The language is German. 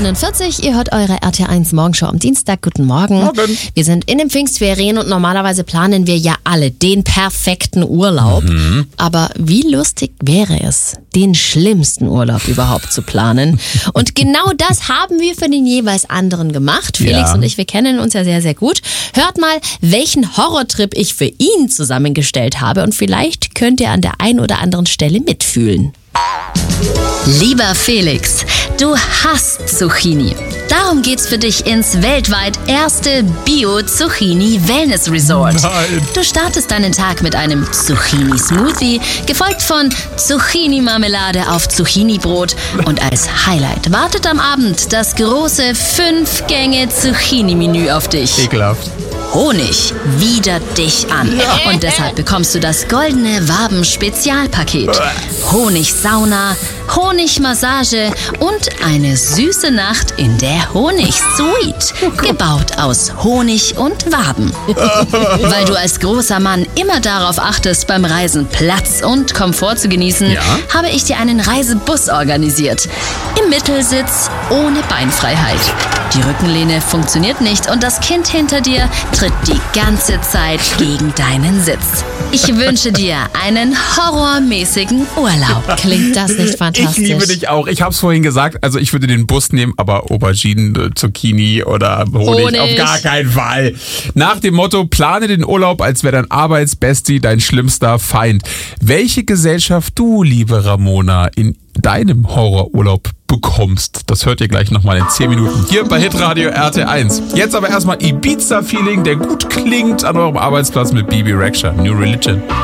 7:41 Uhr, ihr hört eure RT1 Morgenshow am Dienstag. Guten Morgen. Morgen. Wir sind in den Pfingstferien und normalerweise planen wir ja alle den perfekten Urlaub. Aber wie lustig wäre es, den schlimmsten Urlaub überhaupt zu planen? Und genau das haben wir für den jeweils anderen gemacht. Felix und ich, wir kennen uns ja sehr, sehr gut. Hört mal, welchen Horrortrip ich für ihn zusammengestellt habe und vielleicht könnt ihr an der einen oder anderen Stelle mitfühlen. Lieber Felix, du hasst Zucchini. Darum geht's für dich ins weltweit erste Bio-Zucchini-Wellness-Resort. Nein. Du startest deinen Tag mit einem Zucchini-Smoothie, gefolgt von Zucchini-Marmelade auf Zucchini-Brot. Und als Highlight wartet am Abend das große 5-Gänge-Zucchini-Menü auf dich. Ekelhaft. Honig widert dich an. Und deshalb bekommst du das goldene Waben-Spezialpaket. Honigsauna, Honigmassage und eine süße Nacht in der Honigsuite. Gebaut aus Honig und Waben. Weil du als großer Mann immer darauf achtest, beim Reisen Platz und Komfort zu genießen, habe ich dir einen Reisebus organisiert. Im Mittelsitz ohne Beinfreiheit. Die Rückenlehne funktioniert nicht und das Kind hinter dir tritt die ganze Zeit gegen deinen Sitz. Ich wünsche dir einen horrormäßigen Urlaub. Klingt das nicht fantastisch? Ich liebe dich auch. Ich habe es vorhin gesagt, also ich würde den Bus nehmen, aber Auberginen, Zucchini oder Honig auf gar keinen Fall. Nach dem Motto, plane den Urlaub, als wäre dein Arbeitsbestie dein schlimmster Feind. Welche Gesellschaft du, liebe Ramona, in deinem Horrorurlaub bekommst, das hört ihr gleich nochmal in 10 Minuten hier bei Hitradio RT1. Jetzt aber erstmal Ibiza-Feeling, der gut klingt an eurem Arbeitsplatz mit Bibi Rexha, New Religion.